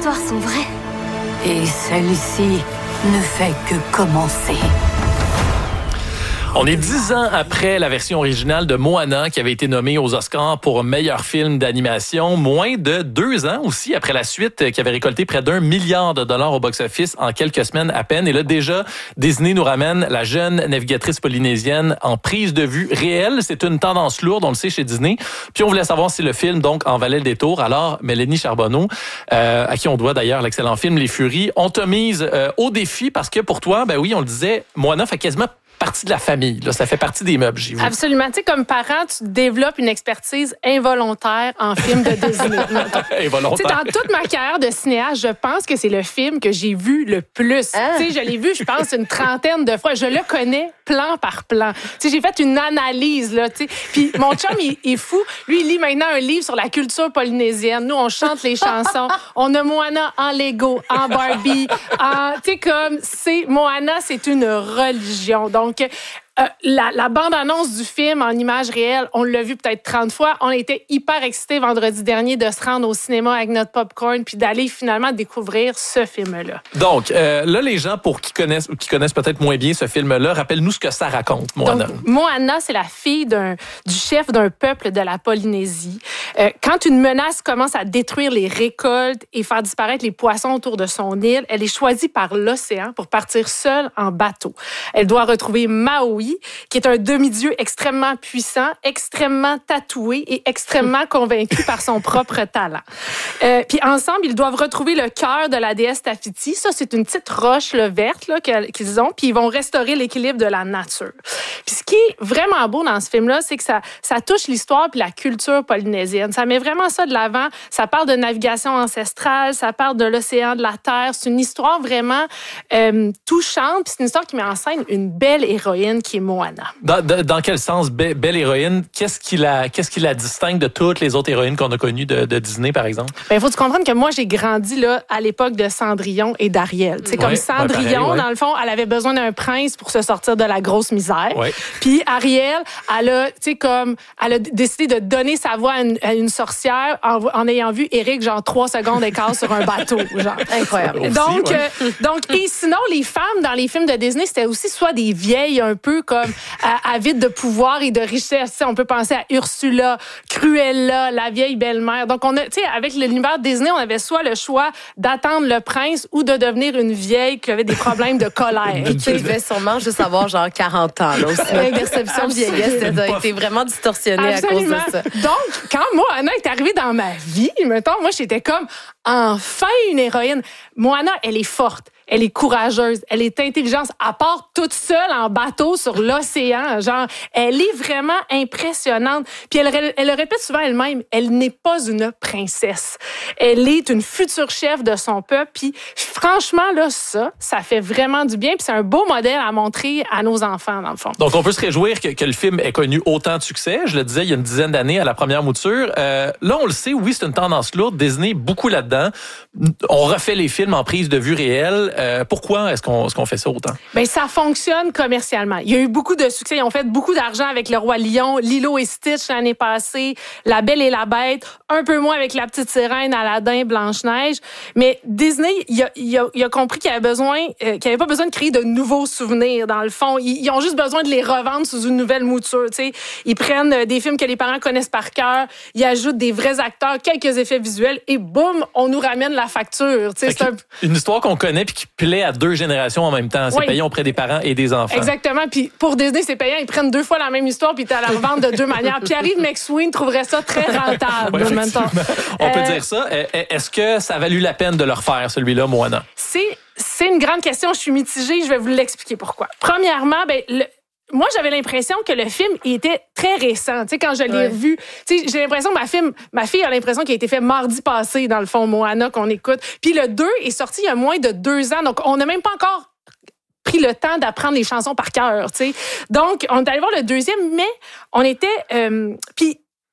histoires sont vraies. Et celle-ci ne fait que commencer. On est 10 ans après la version originale de Moana qui avait été nommée aux Oscars pour meilleur film d'animation. Moins de 2 ans aussi après la suite qui avait récolté près d'1 milliard de dollars au box-office en quelques semaines à peine. Et là, déjà, Disney nous ramène la jeune navigatrice polynésienne en prise de vue réelle. C'est une tendance lourde, on le sait, chez Disney. Puis on voulait savoir si le film, donc, en valait le détour. Alors, Mélanie Charbonneau, à qui on doit d'ailleurs l'excellent film Les Furies, on te mise au défi parce que pour toi, ben oui, on le disait, Moana fait quasiment partie de la famille. Là, ça fait partie des meubles chez vous. Absolument. Tu sais, comme parent, tu développes une expertise involontaire en film de Disney. Involontaire. Tu sais, dans toute ma carrière de cinéaste, je pense que c'est le film que j'ai vu le plus. Tu sais, je l'ai vu, je pense, une trentaine de fois. Je le connais plan par plan. Tu sais, j'ai fait une analyse, là, tu sais. Puis mon chum, il est fou. Lui, il lit maintenant un livre sur la culture polynésienne. Nous, on chante les chansons. On a Moana en Lego, en Barbie, tu sais, comme, Moana, c'est une religion. Donc, la bande-annonce du film en images réelles, on l'a vu peut-être 30 fois. On était hyper excités vendredi dernier de se rendre au cinéma avec notre popcorn puis d'aller finalement découvrir ce film-là. Donc, là, les gens qui connaissent peut-être moins bien ce film-là, rappelle-nous ce que ça raconte, Moana. Donc, Moana, c'est la fille du chef d'un peuple de la Polynésie. Quand une menace commence à détruire les récoltes et faire disparaître les poissons autour de son île, elle est choisie par l'océan pour partir seule en bateau. Elle doit retrouver Maui, qui est un demi-dieu extrêmement puissant, extrêmement tatoué et extrêmement convaincu par son propre talent. Puis ensemble, ils doivent retrouver le cœur de la déesse Tafiti. Ça, c'est une petite roche là, verte là, qu'ils ont, puis ils vont restaurer l'équilibre de la nature. Puis ce qui est vraiment beau dans ce film-là, c'est que ça touche l'histoire puis la culture polynésienne. Ça met vraiment ça de l'avant. Ça parle de navigation ancestrale, ça parle de l'océan, de la terre. C'est une histoire vraiment touchante, puis c'est une histoire qui met en scène une belle héroïne qui est Moana. Dans quel sens, belle héroïne, qu'est-ce qui la distingue de toutes les autres héroïnes qu'on a connues de Disney, par exemple? Il faut que tu comprennes que moi, j'ai grandi là, à l'époque de Cendrillon et d'Ariel. C'est comme Cendrillon, dans le fond, elle avait besoin d'un prince pour se sortir de la grosse misère. Ouais. Puis Ariel, elle a décidé de donner sa voix à une sorcière en ayant vu Eric, genre 3 secondes d'écart sur un bateau. Genre. Incroyable. Donc, et sinon, les femmes dans les films de Disney, c'était aussi soit des vieilles un peu comme avide de pouvoir et de richesse. T'sais, on peut penser à Ursula, Cruella, la vieille belle-mère. Donc, avec l'univers Disney, on avait soit le choix d'attendre le prince ou de devenir une vieille qui avait des problèmes de colère. Et qui devait sûrement juste avoir genre 40 ans. Là, aussi. La perception de vieillesse a été vraiment distorsionnée à cause de ça. Donc, quand Moana est arrivée dans ma vie, mettons, moi, j'étais comme, enfin une héroïne. Moana, elle est forte. Elle est courageuse, elle est intelligente, à part toute seule en bateau sur l'océan. Genre, elle est vraiment impressionnante. Puis elle le répète souvent elle-même, elle n'est pas une princesse. Elle est une future chef de son peuple. Puis franchement, là, ça fait vraiment du bien. Puis c'est un beau modèle à montrer à nos enfants, dans le fond. Donc, on peut se réjouir que le film ait connu autant de succès. Je le disais, il y a une dizaine d'années à la première mouture. Là, on le sait, oui, c'est une tendance lourde. Disney, beaucoup là-dedans. On refait les films en prise de vue réelle. Pourquoi est-ce qu'on fait ça autant? Ben, ça fonctionne commercialement. Il y a eu beaucoup de succès. Ils ont fait beaucoup d'argent avec Le Roi Lion, Lilo et Stitch l'année passée, La Belle et la Bête, un peu moins avec La Petite Sirène, Aladdin, Blanche-Neige. Mais Disney, il a compris qu'il avait pas besoin de créer de nouveaux souvenirs, dans le fond. Ils ont juste besoin de les revendre sous une nouvelle mouture. T'sais. Ils prennent des films que les parents connaissent par cœur, ils ajoutent des vrais acteurs, quelques effets visuels, et boum, on nous ramène la facture. C'est une histoire qu'on connaît puis qui plaît à 2 générations en même temps. C'est payant auprès des parents et des enfants. Exactement. Puis pour Disney, c'est payant. Ils prennent 2 fois la même histoire puis tu as la revendre de 2 manières. Pierre-Yves McSween trouverait ça très rentable. En même temps. On peut dire ça. Est-ce que ça a valu la peine de le refaire, celui-là, Moana? C'est une grande question. Je suis mitigée. Je vais vous l'expliquer pourquoi. Premièrement, moi, j'avais l'impression que le film était très récent. Tu sais, quand je l'ai vu, tu sais, j'ai l'impression que ma fille a l'impression qu'il a été fait mardi passé, dans le fond, Moana, qu'on écoute. Puis le 2 est sorti il y a moins de 2 ans. Donc, on n'a même pas encore pris le temps d'apprendre les chansons par cœur, tu sais. Donc, on est allé voir le deuxième, mais on était... Puis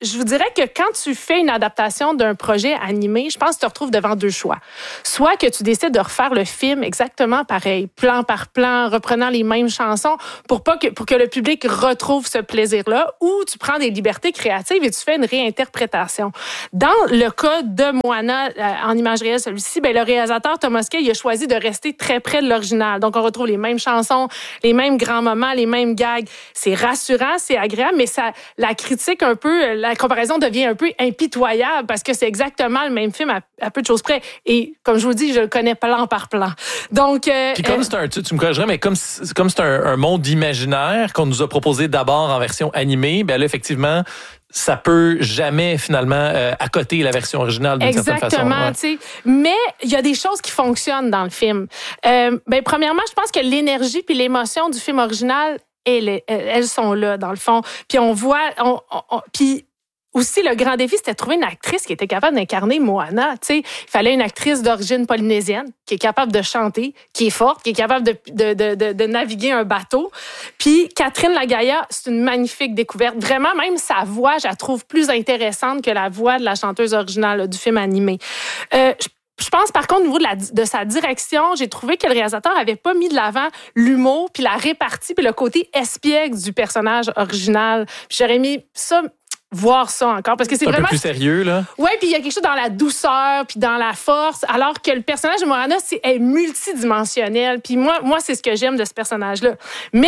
je vous dirais que quand tu fais une adaptation d'un projet animé, je pense que tu te retrouves devant deux choix. Soit que tu décides de refaire le film exactement pareil, plan par plan, reprenant les mêmes chansons pour que le public retrouve ce plaisir-là, ou tu prends des libertés créatives et tu fais une réinterprétation. Dans le cas de Moana en image réelle, celui-ci, le réalisateur Thomas Kaye, il a choisi de rester très près de l'original. Donc, on retrouve les mêmes chansons, les mêmes grands moments, les mêmes gags. C'est rassurant, c'est agréable, mais la critique un peu, la comparaison devient un peu impitoyable parce que c'est exactement le même film à peu de choses près. Et comme je vous dis, je le connais plan par plan. Donc, puis comme tu me corrigerais, mais comme c'est un monde imaginaire qu'on nous a proposé d'abord en version animée, là, effectivement, ça peut jamais, finalement, accoter la version originale d'une certaine façon. Exactement, tu sais. Mais il y a des choses qui fonctionnent dans le film. Premièrement, je pense que l'énergie puis l'émotion du film original, elles sont là, dans le fond. Puis on voit... Puis aussi, le grand défi, c'était de trouver une actrice qui était capable d'incarner Moana. Tu sais, il fallait une actrice d'origine polynésienne qui est capable de chanter, qui est forte, qui est capable de naviguer un bateau. Puis Catherine Lagaya, c'est une magnifique découverte. Vraiment, même sa voix, je la trouve plus intéressante que la voix de la chanteuse originale là, du film animé. Je pense, par contre, au niveau de sa direction, j'ai trouvé que le réalisateur avait pas mis de l'avant l'humour, puis la répartie, puis le côté espiègle du personnage original. Puis j'aurais mis ça... voir ça encore parce que c'est vraiment un peu plus sérieux là. Ouais, puis il y a quelque chose dans la douceur puis dans la force, alors que le personnage de Moana est multidimensionnel. Puis moi c'est ce que j'aime de ce personnage-là. Mais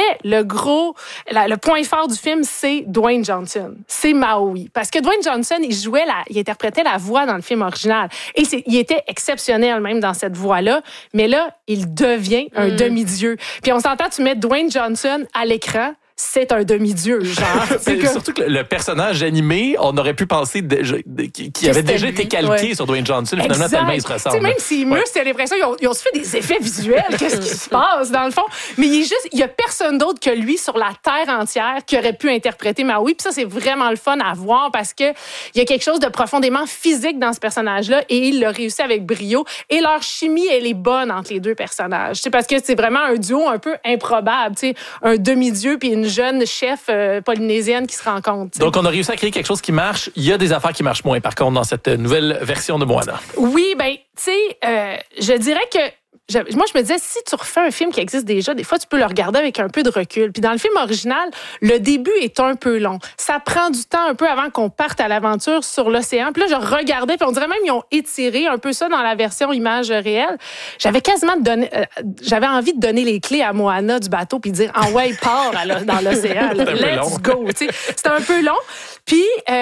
le point fort du film, c'est Dwayne Johnson, c'est Maui, parce que Dwayne Johnson il interprétait la voix dans le film original et il était exceptionnel même dans cette voix-là. Mais là, il devient un demi-dieu. Puis on s'entend, tu mets Dwayne Johnson à l'écran. C'est un demi-dieu, genre. Surtout que le personnage animé, on aurait pu penser qu'il avait déjà été calqué sur Dwayne Johnson. Finalement, tellement il se ressemble. Même s'il muscle, il y a l'impression qu'ils ont fait des effets visuels. Qu'est-ce qui se passe, dans le fond? Mais il y a personne d'autre que lui sur la terre entière qui aurait pu interpréter Maui. Puis ça, c'est vraiment le fun à voir parce que il y a quelque chose de profondément physique dans ce personnage-là et il l'a réussi avec brio. Et leur chimie, elle est bonne entre les deux personnages. C'est parce que c'est vraiment un duo un peu improbable. T'sais, un demi-dieu puis une jeune chef polynésienne qui se rencontre. T'sais. Donc, on a réussi à créer quelque chose qui marche. Il y a des affaires qui marchent moins, par contre, dans cette nouvelle version de Moana. Oui, tu sais, je dirais que moi, je me disais, si tu refais un film qui existe déjà, des fois, tu peux le regarder avec un peu de recul. Puis dans le film original, le début est un peu long. Ça prend du temps un peu avant qu'on parte à l'aventure sur l'océan. Puis là, je regardais, puis on dirait même qu'ils ont étiré un peu ça dans la version image réelle. J'avais j'avais envie de donner les clés à Moana du bateau puis dire, ouais, part dans l'océan. Let's go. C'était un peu long. Puis,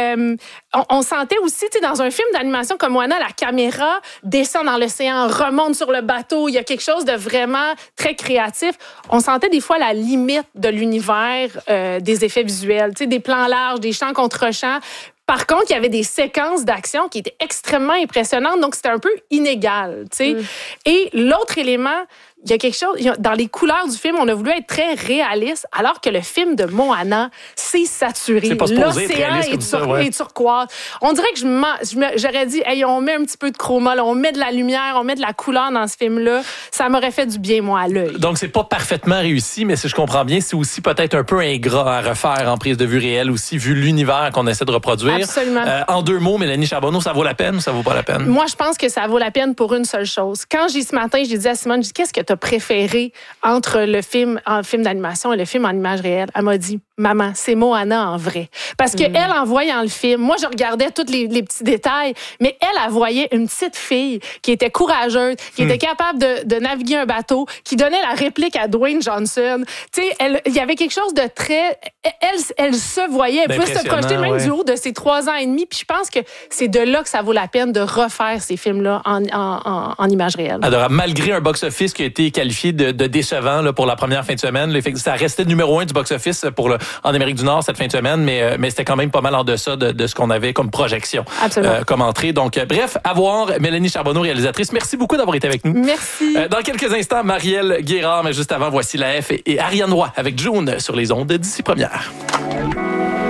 on sentait aussi, dans un film d'animation comme Moana, la caméra descend dans l'océan, remonte sur le bateau. Il y a quelque chose de vraiment très créatif. On sentait des fois la limite de l'univers des effets visuels, des plans larges, des champs contre champs. Par contre, il y avait des séquences d'action qui étaient extrêmement impressionnantes, donc c'était un peu inégal. Et l'autre élément, il y a quelque chose, dans les couleurs du film, on a voulu être très réaliste, alors que le film de Moana, c'est saturé. C'est pas supposé être l'océan réaliste est turquoise. On dirait que j'aurais dit, hey, on met un petit peu de chroma, là, on met de la lumière, on met de la couleur dans ce film-là. Ça m'aurait fait du bien, moi, à l'œil. Donc, c'est pas parfaitement réussi, mais si je comprends bien, c'est aussi peut-être un peu ingrat à refaire en prise de vue réelle aussi, vu l'univers qu'on essaie de reproduire. Absolument. En 2 mots, Mélanie Charbonneau, ça vaut la peine ou ça vaut pas la peine? Moi, je pense que ça vaut la peine pour une seule chose. Quand ce matin, j'ai dit à Simone, qu'est-ce que tu as préféré entre le film d'animation et le film en image réelle? Elle m'a dit, maman, c'est Moana en vrai. Parce que elle, en voyant le film, moi, je regardais tous les petits détails, mais elle voyait une petite fille qui était courageuse, qui était capable de naviguer un bateau, qui donnait la réplique à Dwayne Johnson. Tu sais, il y avait quelque chose de très... Elle se voyait. Elle pouvait se projeter même du haut de ses 3 ans et demi. Puis je pense que c'est de là que ça vaut la peine de refaire ces films-là en image réelle. Adorable. Malgré un box-office qui a été qualifié de décevant là, pour la première fin de semaine, ça restait numéro 1 du box-office en Amérique du Nord cette fin de semaine, mais c'était quand même pas mal en deçà de ce qu'on avait comme projection, comme entrée. Donc, bref, à voir. Mélanie Charbonneau, réalisatrice, merci beaucoup d'avoir été avec nous. Merci. Dans quelques instants, Marielle Guérard, mais juste avant, voici la F et Ariane Roy avec June sur les ondes d'ici première.